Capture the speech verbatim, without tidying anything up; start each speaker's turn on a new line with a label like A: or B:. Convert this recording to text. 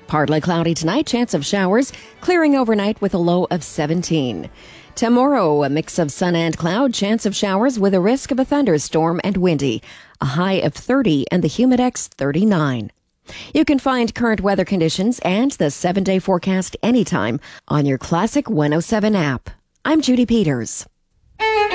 A: Partly cloudy tonight, chance of showers, clearing overnight with a low of seventeen. Tomorrow, a mix of sun and cloud, chance of showers with a risk of a thunderstorm and windy. A high of thirty and the Humidex thirty-nine. You can find current weather conditions and the seven-day forecast anytime on your Classic one oh seven app. I'm Judy Peters.